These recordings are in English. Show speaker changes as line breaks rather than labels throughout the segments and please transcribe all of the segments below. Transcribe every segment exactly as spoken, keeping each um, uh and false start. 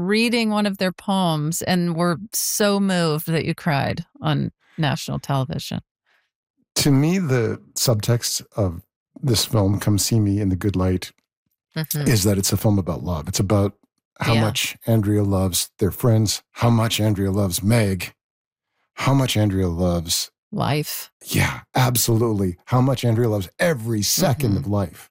reading one of their poems and were so moved that you cried on national television?
To me, the subtext of this film, Come See Me in the Good Light, mm-hmm. is that it's a film about love. It's about how yeah. much Andrea loves their friends, how much Andrea loves Meg, how much Andrea loves
life.
Yeah, absolutely. How much Andrea loves every second mm-hmm. of life.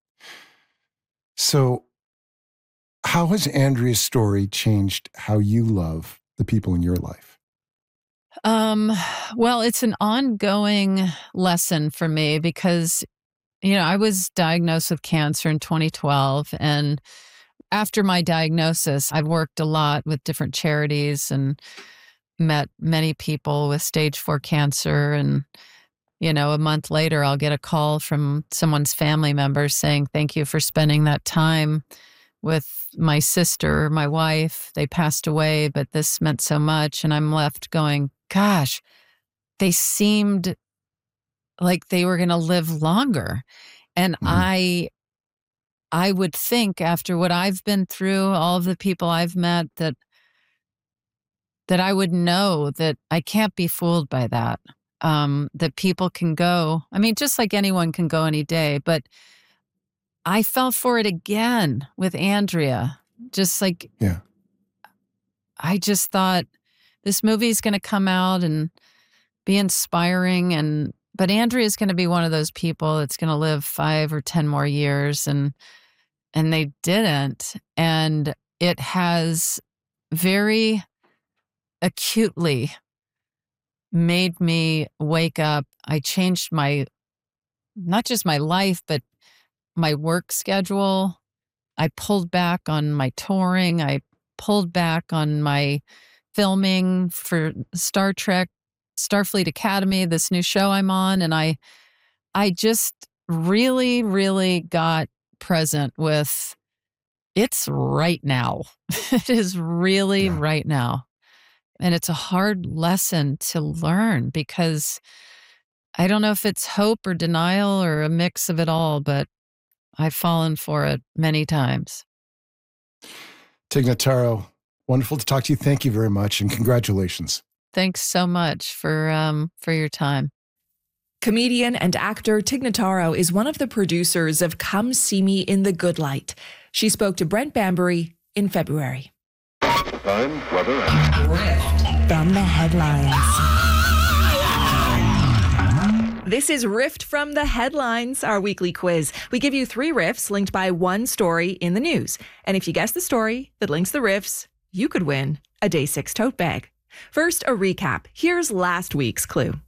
So how has Andrea's story changed how you love the people in your life?
Um, well, it's an ongoing lesson for me because, you know, I was diagnosed with cancer in twenty twelve. And after my diagnosis, I've worked a lot with different charities and met many people with stage four cancer. And, you know, a month later, I'll get a call from someone's family member saying, thank you for spending that time with my sister, my wife. They passed away, but this meant so much. And I'm left going, gosh, they seemed like they were going to live longer. And mm-hmm. I, I would think after what I've been through, all of the people I've met, that that I would know that I can't be fooled by that, um, that people can go. I mean, just like anyone can go any day, but I fell for it again with Andrea. Just like,
yeah.
I just thought this movie is going to come out and be inspiring. And, but Andrea is going to be one of those people that's going to live five or ten more years. And, and they didn't. And it has very acutely made me wake up. I changed my, not just my life, but my work schedule. I pulled back on my touring. I pulled back on my filming for Star Trek, Starfleet Academy, this new show I'm on. And I, I just really, really got present with it's right now. It is really yeah. right now. And it's a hard lesson to learn because I don't know if it's hope or denial or a mix of it all, but I've fallen for it many times.
Tig Notaro, wonderful to talk to you. Thank you very much and congratulations.
Thanks so much for um, for your time.
Comedian and actor Tig Notaro is one of the producers of Come See Me in the Good Light. She spoke to Brent Bambury in February.
Time, weather, and
Rift from the headlines. This is Rift from the Headlines, our weekly quiz. We give you three riffs linked by one story in the news. And if you guess the story that links the riffs, you could win a Day six tote bag. First, a recap. Here's last week's clue.